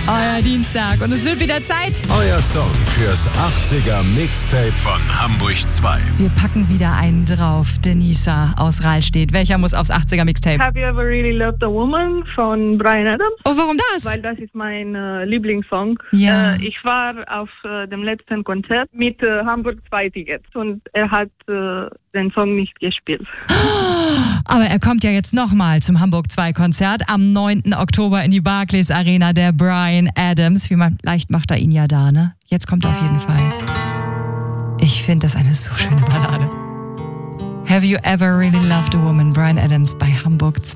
Euer Dienstag und es wird wieder Zeit. Euer Song fürs 80er Mixtape von Hamburg 2. Wir packen wieder einen drauf. Denisa aus Rahlstedt. Welcher muss aufs 80er Mixtape? Have You Ever Really Loved a Woman von Bryan Adams. Oh, warum das? Weil das ist mein Lieblingssong. Ja. Ich war auf dem letzten Konzert mit Hamburg 2 Tickets und er hat den Song nicht gespielt. Aber er kommt ja jetzt nochmal zum Hamburg 2 Konzert am 9. Oktober in die Barclays Arena, der Bryan Adams. Vielleicht macht er ihn ja da, ne? Jetzt kommt er auf jeden Fall. Ich finde das eine so schöne Ballade. Have You Ever Really Loved a Woman? Bryan Adams bei Hamburg 2.